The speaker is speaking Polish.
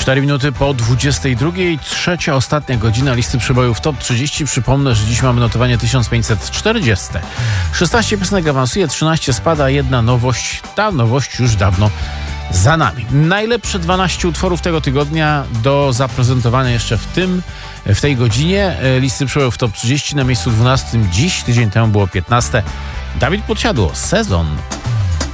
4 minuty po 22. Trzecia, ostatnia godzina listy przebojów Top 30. Przypomnę, że dziś mamy notowanie 1540. 16 piosenek awansuje, 13 spada, jedna nowość. Ta nowość już dawno za nami. Najlepsze 12 utworów tego tygodnia do zaprezentowania jeszcze w tej godzinie. Listy przebojów Top 30 na miejscu 12 dziś, tydzień temu było 15. Dawid Podsiadło, Sezon.